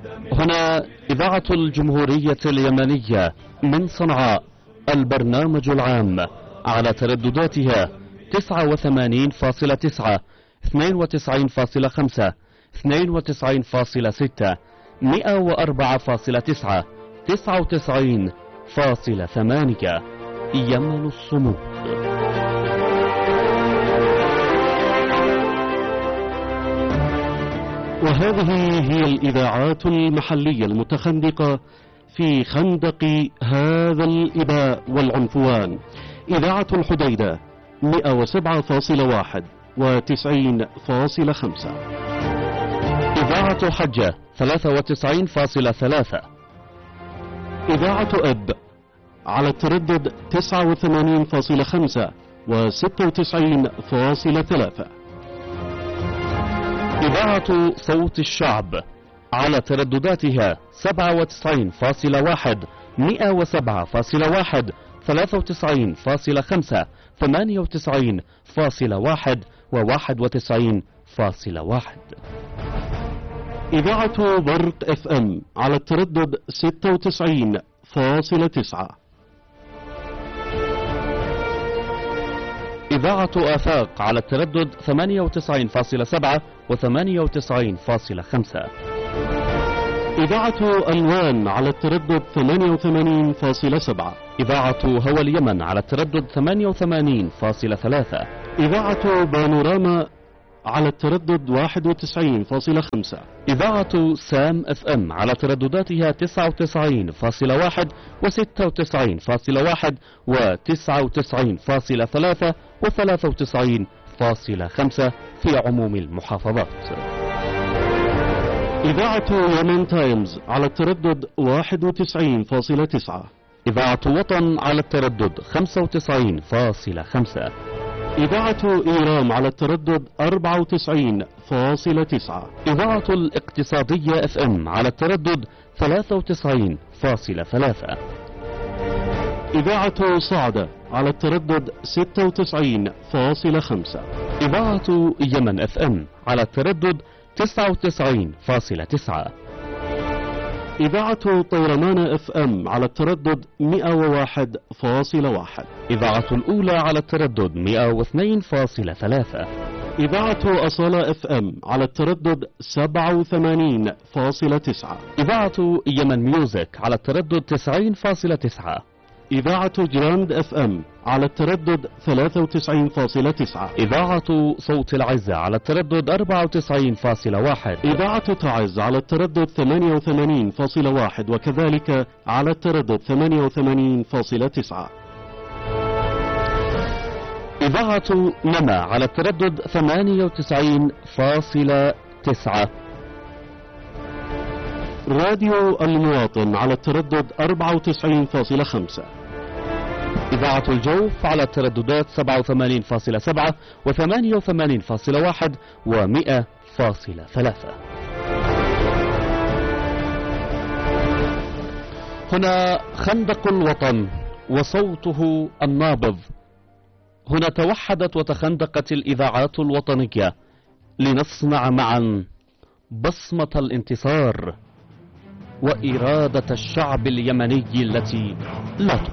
هنا إذاعة الجمهورية اليمنية من صنعاء، البرنامج العام على تردداتها 89.9، 92.5، 92.6، 104.9، 99.8 يمن الصمود. وهذه هي الإذاعات المحلية المتخندقة في خندق هذا الإباء والعنفوان. إذاعة الحديدة 107.1 و90.5، إذاعة حجة 93.3، إذاعة أب على التردد 89.5 و96.3، إذاعة صوت الشعب على تردداتها 97.1، 107.1، 93.5، 98.1 و91.1. إذاعة برق اف ام على التردد 96.9، إذاعة آفاق على التردد 98.7 و98.5، إذاعة ألوان على التردد 88.7، إذاعة هوى اليمن على التردد 88.3، إذاعة بانوراما على التردد 91.5، إذاعة سام اف ام على تردداتها 99.1 و96.1 و99.3 و93.5 في عموم المحافظات. إذاعة يمن تايمز على التردد 91.9، إذاعة وطن على التردد 95.5، إذاعة إيرام على التردد 94.9، إذاعة الاقتصادية اف ام على التردد 93.3، إذاعة صعدة على التردد 96.5، إذاعة يمن اف ام على التردد 99.9، إذاعة طيرمان اف ام على التردد 101.1، إذاعة الأولى على التردد 102.3، إذاعة أصالة اف ام على التردد 87.9، إذاعة يمن ميوزك على التردد 90.9، إذاعة جراند اف ام على التردد 93.9، إذاعة صوت العزة على التردد 94.1، إذاعة تعز على التردد 88.1 وكذلك على التردد 88.9، إذاعة نما على التردد 98.9، راديو المواطن على التردد 94.5، إذاعة الجوف على الترددات 87.7 و88.1 و100.3. هنا خندق الوطن وصوته النابض. هنا توحدت وتخندقت الإذاعات الوطنية لنصنع معا بصمة الانتصار وإرادة الشعب اليمني التي لا تقاوم.